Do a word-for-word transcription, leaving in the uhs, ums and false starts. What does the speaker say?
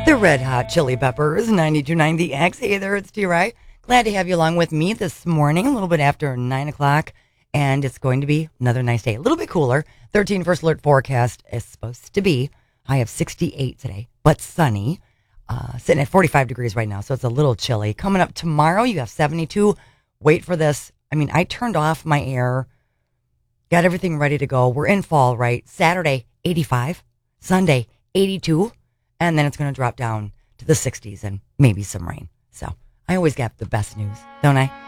The Red Hot Chili Peppers, ninety-two point nine The X. Hey there, it's T-Ry. Glad to have you along with me this morning, a little bit after nine o'clock, and it's going to be another nice day. A little bit cooler. thirteen first alert forecast is supposed to be high of sixty-eight today, but sunny. Uh, sitting at forty-five degrees right now, so it's a little chilly. Coming up tomorrow, you have seventy-two. Wait for this. I mean, I turned off my air, got everything ready to go. We're in fall, right? Saturday, eighty-five. Sunday, eighty-two. And then it's going to drop down to the sixties and maybe some rain. So I always get the best news, don't I?